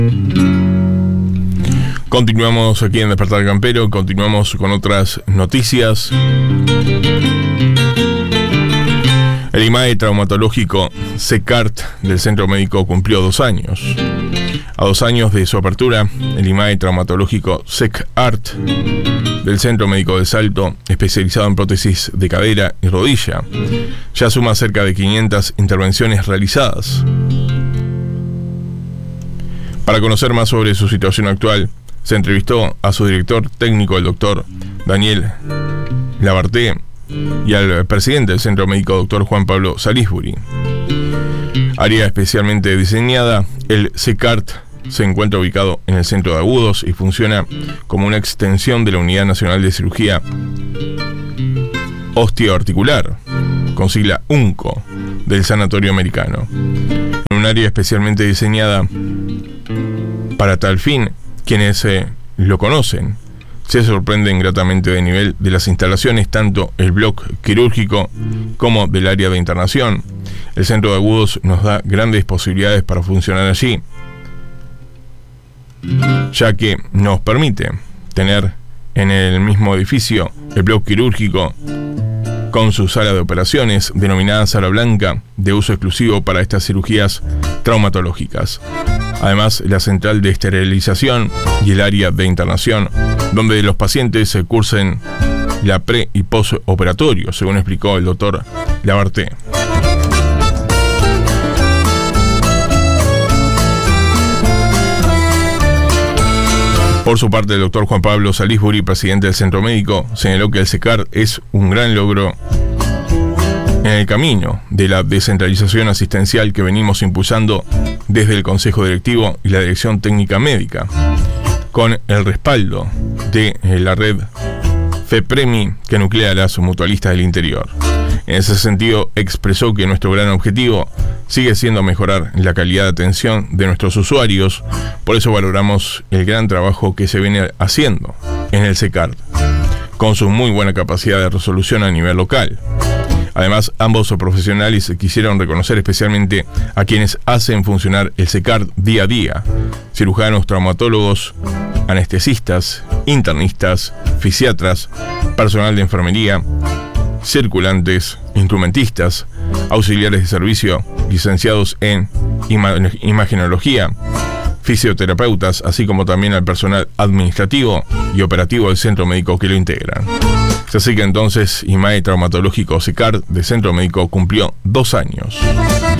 Continuamos aquí en Despertar Campero, continuamos con otras noticias. El IMAE traumatológico CECART del Centro Médico cumplió 2 años. A 2 años de su apertura, el IMAE traumatológico CECART del Centro Médico de Salto, especializado en prótesis de cadera y rodilla, ya suma cerca de 500 intervenciones realizadas. Para conocer más sobre su situación actual, se entrevistó a su director técnico, el doctor Daniel Labarté, y al presidente del Centro Médico, doctor Juan Pablo Salisbury. Área especialmente diseñada, el CECART se encuentra ubicado en el Centro de Agudos y funciona como una extensión de la Unidad Nacional de Cirugía Osteoarticular, con sigla UNCO, del Sanatorio Americano. En un área especialmente diseñada para tal fin, quienes lo conocen se sorprenden gratamente del nivel de las instalaciones, tanto el bloque quirúrgico como del área de internación. El Centro de Agudos nos da grandes posibilidades para funcionar allí, ya que nos permite tener en el mismo edificio el bloque quirúrgico con su sala de operaciones, denominada Sala Blanca, de uso exclusivo para estas cirugías traumatológicas. Además, la central de esterilización y el área de internación, donde los pacientes se cursen la pre- y postoperatorio, según explicó el doctor Labarté. Por su parte, el doctor Juan Pablo Salisbury, presidente del Centro Médico, señaló que el CECART es un gran logro en el camino de la descentralización asistencial que venimos impulsando desde el Consejo Directivo y la Dirección Técnica Médica, con el respaldo de la red FEPREMI que nuclea a las mutualistas del interior. En ese sentido, expresó que nuestro gran objetivo sigue siendo mejorar la calidad de atención de nuestros usuarios. Por eso valoramos el gran trabajo que se viene haciendo en el CECART, con su muy buena capacidad de resolución a nivel local. Además, ambos profesionales quisieron reconocer especialmente a quienes hacen funcionar el CECART día a día: cirujanos, traumatólogos, anestesistas, internistas, fisiatras, personal de enfermería, circulantes, instrumentistas, auxiliares de servicio, licenciados en imagenología, fisioterapeutas, así como también al personal administrativo y operativo del Centro Médico que lo integran. Así que entonces, IMAE traumatológico CECART del Centro Médico cumplió 2 años.